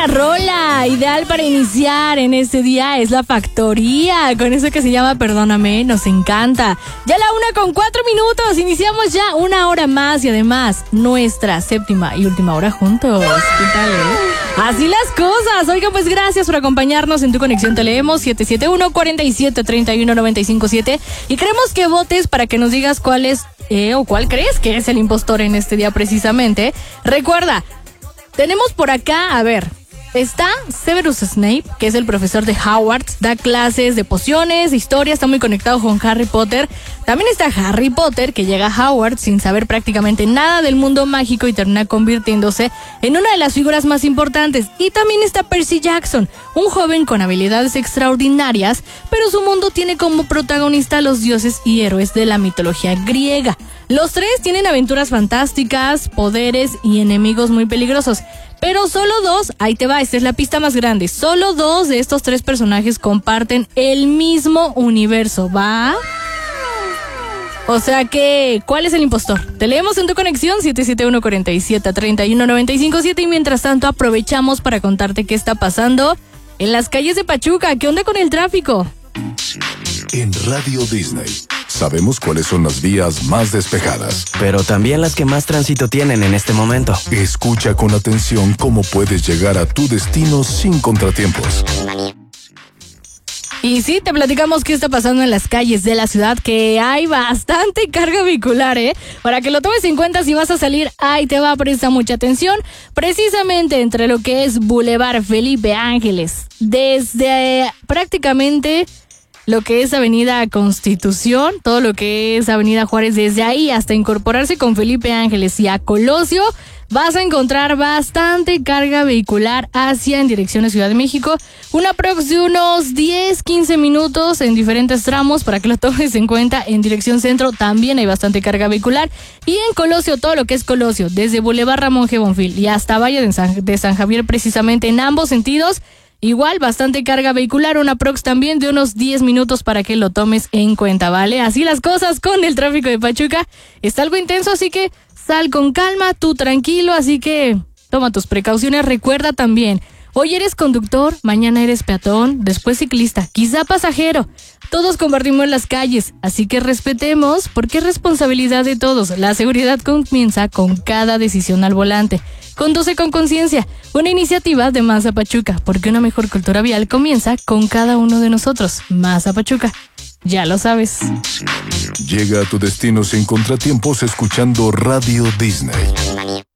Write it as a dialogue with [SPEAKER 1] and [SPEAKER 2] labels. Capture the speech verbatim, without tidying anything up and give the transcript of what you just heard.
[SPEAKER 1] rola ideal para iniciar en este día es La Factoría, con eso que se llama Perdóname, nos encanta. Ya la una con cuatro minutos, iniciamos ya una hora más y además nuestra séptima y última hora juntos. ¿Qué tal, eh? Así las cosas. Oigan, pues gracias por acompañarnos en Tu Conexión. Te leemos siete siete uno, cuatro siete, tres uno, nueve cinco siete y queremos que votes para que nos digas cuál es eh, o cuál crees que es el impostor en este día precisamente. Recuerda, tenemos por acá, a ver, está Severus Snape, que es el profesor de Hogwarts, da clases de pociones, de historia, está muy conectado con Harry Potter. También está Harry Potter, que llega a Hogwarts sin saber prácticamente nada del mundo mágico y termina convirtiéndose en una de las figuras más importantes. Y también está Percy Jackson, un joven con habilidades extraordinarias, pero su mundo tiene como protagonista a los dioses y héroes de la mitología griega. Los tres tienen aventuras fantásticas, poderes y enemigos muy peligrosos. Pero solo dos, ahí te va, esta es la pista más grande, solo dos de estos tres personajes comparten el mismo universo, ¿va? O sea que, ¿cuál es el impostor? Te leemos en Tu Conexión siete siete uno, cuatro siete, tres uno, nueve cinco siete y mientras tanto aprovechamos para contarte qué está pasando en las calles de Pachuca. ¿Qué onda con el tráfico?
[SPEAKER 2] En Radio Disney sabemos cuáles son las vías más despejadas,
[SPEAKER 3] pero también las que más tránsito tienen en este momento.
[SPEAKER 2] Escucha con atención cómo puedes llegar a tu destino sin contratiempos.
[SPEAKER 1] Y sí, te platicamos qué está pasando en las calles de la ciudad, que hay bastante carga vehicular, ¿eh? Para que lo tomes en cuenta si vas a salir, ahí te va, presta mucha atención. Precisamente entre lo que es Boulevard Felipe Ángeles, desde eh, prácticamente lo que es Avenida Constitución, todo lo que es Avenida Juárez, desde ahí hasta incorporarse con Felipe Ángeles y a Colosio, vas a encontrar bastante carga vehicular hacia en dirección a Ciudad de México. Una aprox de unos diez, quince minutos en diferentes tramos para que lo tomes en cuenta. En dirección centro también hay bastante carga vehicular. Y en Colosio, todo lo que es Colosio, desde Boulevard Ramón G. Bonfil y hasta Valle de San, de San Javier, precisamente en ambos sentidos, igual, bastante carga vehicular, una prox también de unos diez minutos para que lo tomes en cuenta, ¿vale? Así las cosas con el tráfico de Pachuca. Está algo intenso, así que sal con calma, tú tranquilo, así que toma tus precauciones. Recuerda también, hoy eres conductor, mañana eres peatón, después ciclista, quizá pasajero. Todos compartimos las calles, así que respetemos, porque es responsabilidad de todos. La seguridad comienza con cada decisión al volante. Conduce con conciencia, una iniciativa de Maza Pachuca, porque una mejor cultura vial comienza con cada uno de nosotros. Maza Pachuca, ya lo sabes.
[SPEAKER 2] Llega a tu destino sin contratiempos escuchando Radio Disney.